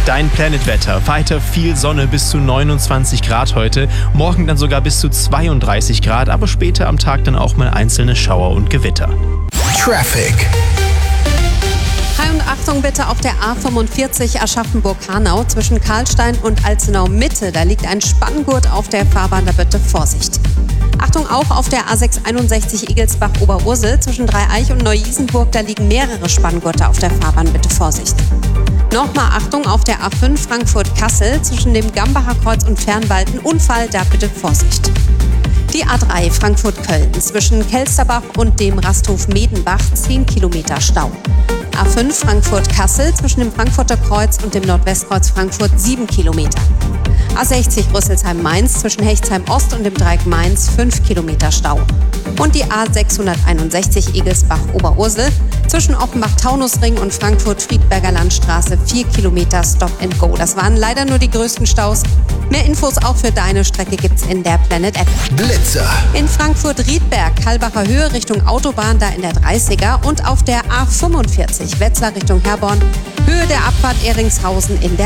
Dein Planet-Wetter. Weiter viel Sonne, bis zu 29 Grad heute. Morgen dann sogar bis zu 32 Grad, aber später am Tag dann auch mal einzelne Schauer und Gewitter. Traffic. Hi und Achtung bitte auf der A45 Aschaffenburg-Hanau zwischen Karlstein und Alzenau-Mitte. Da liegt ein Spanngurt auf der Fahrbahn, da bitte Vorsicht. Achtung auch auf der A661 Igelsbach-Oberursel zwischen Dreieich und Neu-Isenburg. Da liegen mehrere Spanngurte auf der Fahrbahn, bitte Vorsicht. Nochmal Achtung auf der A5 Frankfurt-Kassel zwischen dem Gambacher Kreuz und Fernwalden. Unfall, da bitte Vorsicht. Die A3 Frankfurt-Köln zwischen Kelsterbach und dem Rasthof Medenbach 10 Kilometer Stau. A5 Frankfurt-Kassel zwischen dem Frankfurter Kreuz und dem Nordwestkreuz Frankfurt 7 Kilometer. A60 Rüsselsheim-Mainz zwischen Hechtsheim-Ost und dem Dreieck Mainz 5 Kilometer Stau. Und die A661 Igelsbach-Oberursel zwischen Offenbach-Taunusring und Frankfurt-Friedberger Landstraße 4 Kilometer Stop and Go. Das waren leider nur die größten Staus. Mehr Infos auch für deine Strecke gibt's in der Planet App. Blitzer. In Frankfurt-Riedberg, Kalbacher Höhe Richtung Autobahn, da in der 30er. Und auf der A45 Wetzlar Richtung Herborn, Höhe der Abfahrt Ehringshausen in der